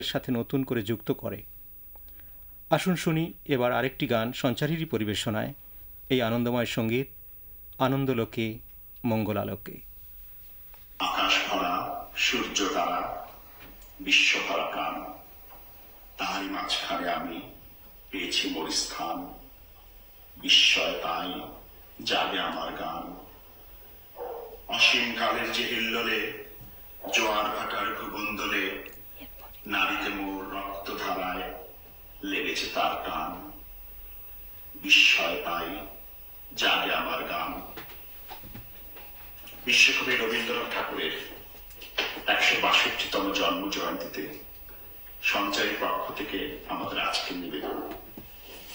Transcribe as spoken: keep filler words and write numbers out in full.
সাথে নতুন করে যুক্ত করে। আসুন শুনি এবার আরেকটি গান সঞ্চারীরই পরিবেশনায়, এই আনন্দময় সঙ্গীত আনন্দলোকে মঙ্গলালোকে। আকাশ ভরা সূর্য তারা বিশ্ব ভরা প্রাণ, তারই মাঝখানে আমি পেয়েছি মোর স্থান। বিস্ময় তাই জাগে আমার গান। অসীম কালের যে হিল্লোলে জোয়ার ভাটার ভূবন্দলে, নারীতে মোর রক্ত ধারায় লেগেছে তার টান। বিস্ময় তাই জাগে আমার গান। বিশ্বকবি রবীন্দ্রনাথ ঠাকুরের একশো বাষট্টিতম জন্ম জয়ন্তীতে সঞ্চারী পক্ষ থেকে আমাদের আজকের নিবেদন।